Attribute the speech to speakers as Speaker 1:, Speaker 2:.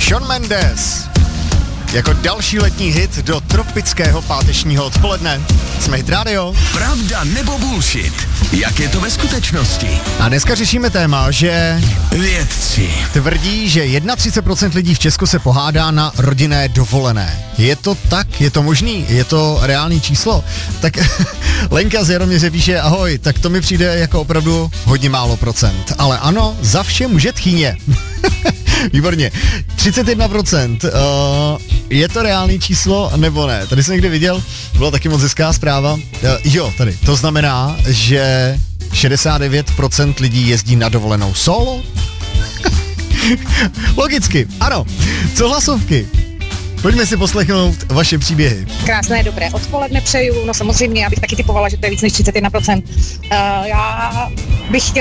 Speaker 1: Shawn Mendes. Jako další letní hit do tropického pátečního odpoledne. Jsme Hit Radio.
Speaker 2: Pravda nebo bullshit? Jak je to ve skutečnosti?
Speaker 1: A dneska řešíme téma, že
Speaker 2: vědci
Speaker 1: tvrdí, že 31% lidí v Česku se pohádá na rodinné dovolené. Je to tak? Je to možný? Je to reálný číslo? Tak Lenka z Jaroměře píše, ahoj, tak to mi přijde jako opravdu hodně málo procent. Ale ano, za vše může tchýně. Výborně. 31%. Je to reálný číslo nebo ne? Tady jsem někdy viděl, byla taky moc hezká zpráva. Jo, tady. To znamená, že 69% lidí jezdí na dovolenou solo? Logicky, ano. Co hlasovky? Pojďme si poslechnout vaše příběhy.
Speaker 3: Krásné, dobré odpoledne přeju. No samozřejmě, já bych taky typovala, že to je víc než 31%. Já bych chtěla